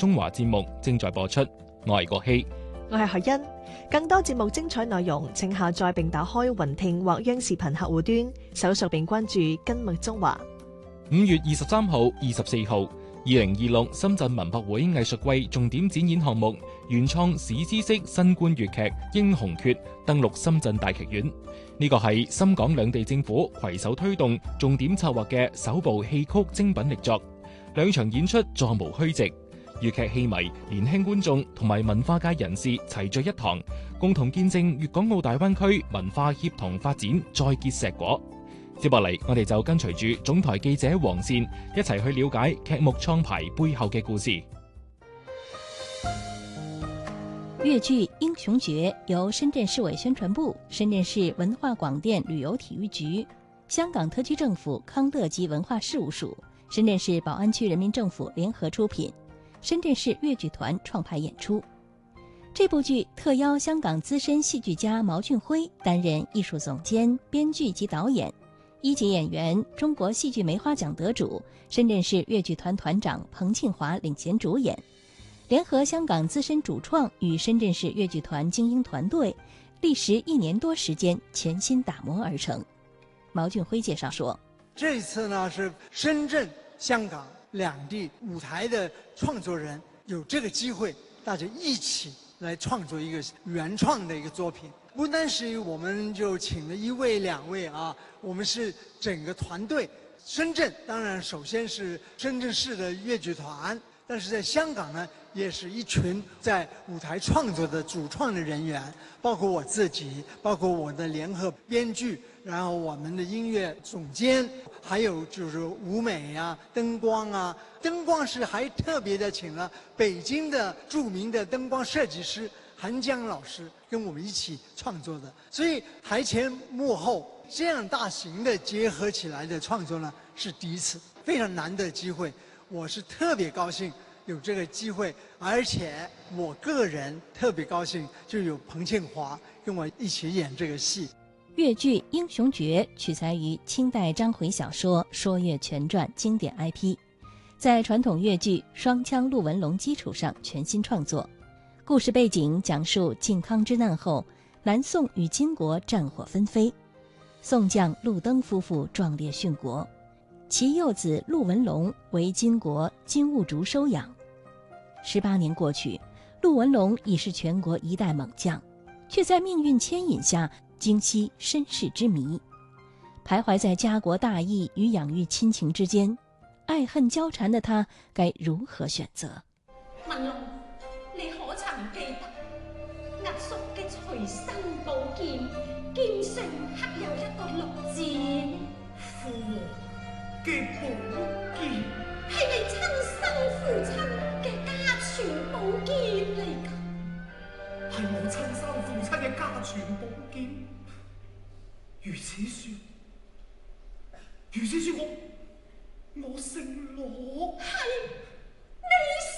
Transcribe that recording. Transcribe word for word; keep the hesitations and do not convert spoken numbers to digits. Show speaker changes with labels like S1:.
S1: 中華節目正在播出，我係郭希，
S2: 我係何欣。更多節目精彩內容，請下載並打開雲聽或央視頻客戶端，搜索並關注根脈中華。
S1: 五月二十三號、二十四號，二零二六深圳文博會藝術季重點展演項目原創史詩式新冠粵劇《英雄訣》登陸深圳大劇院。呢個係深港兩地政府攜手推動、重點策劃嘅首部戲曲精品力作。兩場演出座無虛席，粵劇戲迷、年輕觀眾同埋文化界人士齊聚一堂，共同見證粵港澳大灣區文化協同發展再結碩果。接落嚟，我哋就跟隨住總台記者黃倩一齊去了解劇目創排背後嘅故事。
S3: 粵劇《英雄訣》由深圳市委宣傳部、深圳市文化廣電旅遊體育局、香港特區政府康樂及文化事務署、深圳市寶安區人民政府聯合出品，深圳市粵劇團創排演出。這部劇特邀香港資深戲劇家毛俊輝擔任藝術總監、編劇及導演，一級演員、中國戲劇梅花獎得主、深圳市粵劇團團長彭慶華領銜主演，聯合香港資深主創與深圳市粵劇團精英團隊，歷時一年多時間潛心打磨而成。毛俊輝介紹說，
S4: 這次呢是深圳、香港兩地舞台的創作人有這個機會，大家一起來創作一個原創的一個作品。不單是我們就請了一位兩位啊，我們是整個團隊。深圳當然首先是深圳市的粵劇團，但是在香港呢，也是一群在舞台創作的主創的人員，包括我自己，包括我的聯合編劇，然後我們的音樂總監，還有就是舞美啊、燈光啊。燈光是還特別的請了北京的著名的燈光設計師韓江老師跟我們一起創作的，所以台前幕後這樣大型的結合起來的創作呢，是第一次，非常難得的機會。我是特別高興有這個機會，而且我個人特別高興就有彭慶華跟我一起演這個戲。
S3: 粵劇《英雄訣》取材於清代章回小說《說岳全傳》經典 I P， 在傳統粵劇雙腔陸文龍基礎上全新創作。故事背景講述靖康之難後，南宋與金國戰火紛飛，宋將陸登夫婦壯烈殉國，其幼子陸文龍為金國金兀術收養。十八年過去，陸文龍已是全國一代猛將，卻在命運牽引下驚悉身世之謎，徘徊在家國大義與養育親情之間，愛恨交纏的他該如何選擇？
S5: 文龍，你可曾記得壓叔嘅隨身寶劍，劍上刻有一個六字？父王嘅寶劍係你親生父親嘅家傳寶劍嚟㗎，
S6: 係我親生父親嘅家傳寶劍。如此說，如此說我我姓羅，
S5: 係你